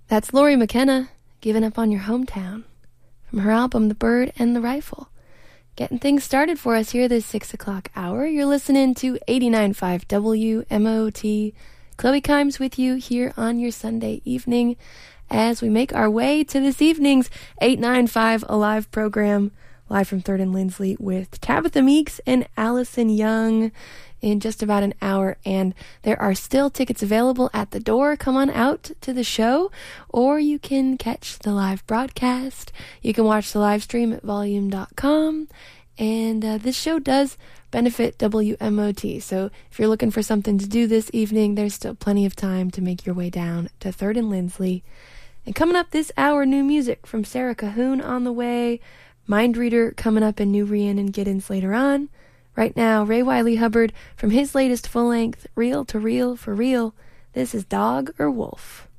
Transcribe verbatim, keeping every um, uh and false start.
That's Lori McKenna, Giving Up on Your Hometown, from her album The Bird and the Rifle. Getting things started for us here this six o'clock hour. You're listening to eighty-nine point five W M O T. Chloe Kimes with you here on your Sunday evening as we make our way to this evening's eight ninety-five Alive program, live from third and Lindsley with Tabitha Meeks and Allison Young in just about an hour. And there are still tickets available at the door. Come on out to the show, or you can catch the live broadcast. You can watch the live stream at volume dot com. And uh, this show does benefit W M O T. So if you're looking for something to do this evening, there's still plenty of time to make your way down to third and Lindsley. And coming up this hour, new music from Sarah Cahoon on the way. Mind Reader coming up, and new Rhiannon Giddens later on. Right now, Ray Wiley Hubbard from his latest full-length Reel to Reel for Real. This is Dog or Wolf.